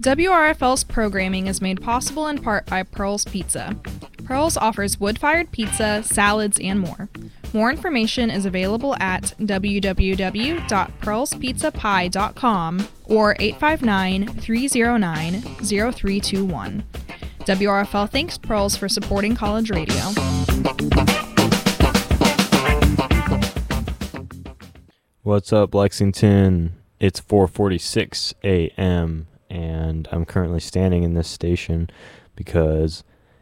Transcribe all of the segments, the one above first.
WRFL's programming is made possible in part by Pearl's Pizza. Pearl's offers wood-fired pizza, salads, and more. More information is available at www.pearlspizzapie.com or 859-309-0321. WRFL thanks Pearls for supporting college radio. What's up, Lexington? It's 4:46 a.m. and I'm currently standing in this station because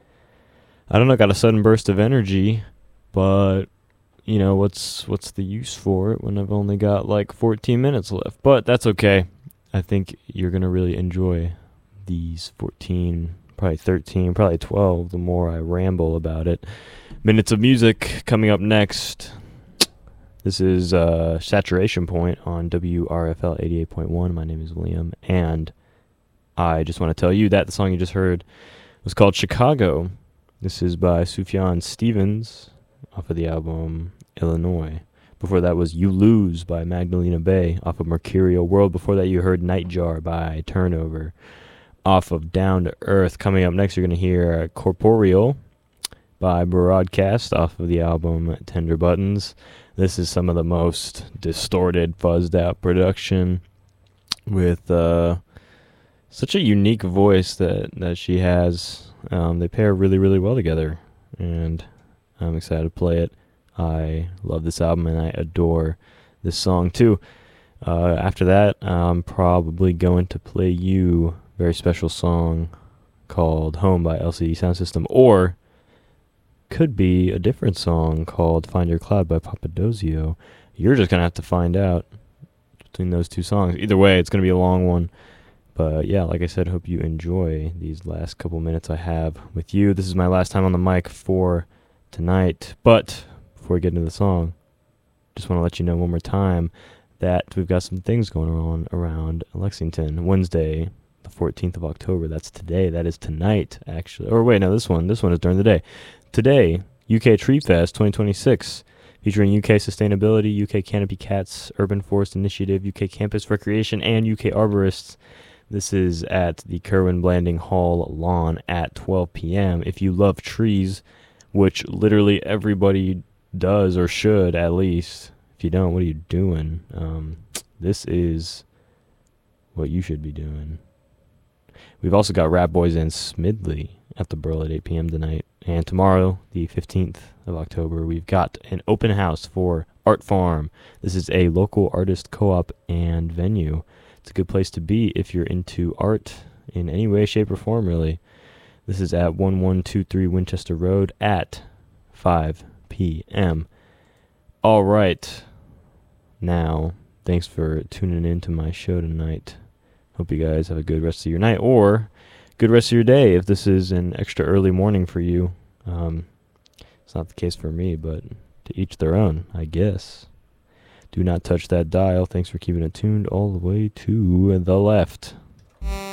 I don't know, got a sudden burst of energy, but you know, what's the use for it when I've only got like 14 minutes left? But that's okay. I think you're going to really enjoy these 14, probably 13, probably 12 the more I ramble about it. Minutes of music coming up next. This is Saturation Point on WRFL 88.1. My name is Liam, and I just want to tell you that the song you just heard was called Chicago. This is by Sufjan Stevens off of the album Illinois. Before that was You Lose by Magdalena Bay off of Mercurial World. Before that you heard Nightjar by Turnover off of Down to Earth. Coming up next you're going to hear Corporeal by Broadcast off of the album Tender Buttons. This is some of the most distorted, fuzzed out production with such a unique voice that she has. They pair really, really well together, and I'm excited to play it. I love this album, and I adore this song, too. After that, I'm probably going to play you a very special song called Home by LCD Sound System, or could be a different song called Find Your Cloud by Papadozio. You're just going to have to find out between those two songs. Either way, it's going to be a long one. But yeah, like I said, hope you enjoy these last couple minutes I have with you. This is my last time on the mic for tonight. But before we get into the song, just want to let you know one more time that we've got some things going on around Lexington. Wednesday, the 14th of October. That's today. That is tonight, actually. Or wait, no, this one is during the day. Today, UK Tree Fest 2026, featuring UK Sustainability, UK Canopy Cats, Urban Forest Initiative, UK Campus Recreation, and UK Arborists. This is at the Kerwin Blanding Hall lawn at 12 p.m. If you love trees, which literally everybody does or should at least. If you don't, what are you doing? This is what you should be doing. We've also got Rat Boys and Smidley at the Burl at 8 p.m. tonight. And tomorrow, the 15th of October, we've got an open house for Art Farm. This is a local artist co-op and venue. It's a good place to be if you're into art in any way, shape, or form, really. This is at 1123 Winchester Road at 5 p.m. All right. Now, thanks for tuning in to my show tonight. Hope you guys have a good rest of your night, or good rest of your day if this is an extra early morning for you. It's not the case for me, but to each their own, I guess. Do not touch that dial. Thanks for keeping it tuned all the way to the left.